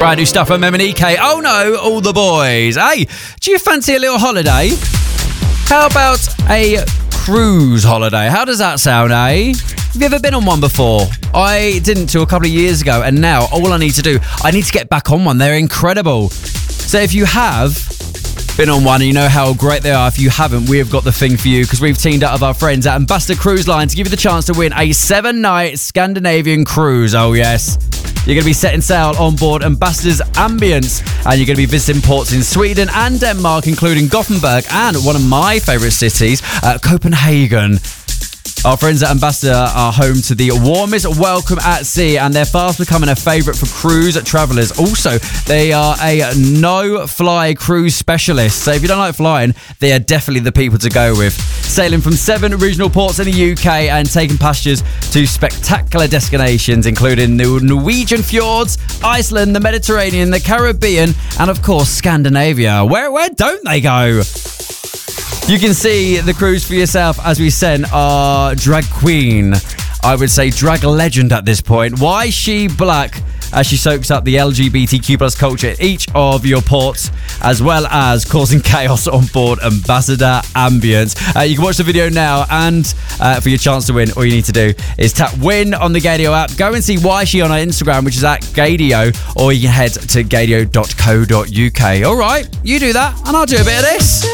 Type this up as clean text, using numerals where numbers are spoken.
Brand new stuff from MNEK. Oh no, all the boys. Hey, do you fancy a little holiday? How about a cruise holiday? How does that sound, eh? Have you ever been on one before? I didn't till a couple of years ago, and now all I need to do, I need to get back on one. They're incredible. So if you have been on one and you know how great they are, if you haven't, we have got the thing for you, because we've teamed up with our friends at Ambassador Cruise Line to give you the chance to win a 7-night Scandinavian cruise. Oh yes. You're going to be setting sail on board Ambassador's Ambience, and you're going to be visiting ports in Sweden and Denmark, including Gothenburg and one of my favourite cities, Copenhagen. Our friends at Ambassador are home to the warmest welcome at sea, and they're fast becoming a favourite for cruise travellers. Also, they are a no-fly cruise specialist, so if you don't like flying, they are definitely the people to go with. Sailing from 7 regional ports in the UK and taking passengers to spectacular destinations, including the Norwegian fjords, Iceland, the Mediterranean, the Caribbean, and of course, Scandinavia. Where don't they go? You can see the cruise for yourself as we send our drag queen, I would say drag legend at this point, Why She Black, as she soaks up the LGBTQ plus culture at each of your ports, as well as causing chaos on board Ambassador Ambience. You can watch the video now, and for your chance to win, all you need to do is tap win on the Gaydio app. Go and see Why She on our Instagram, which is at Gaydio, or you can head to gaydio.co.uk. All right, you do that, and I'll do a bit of this.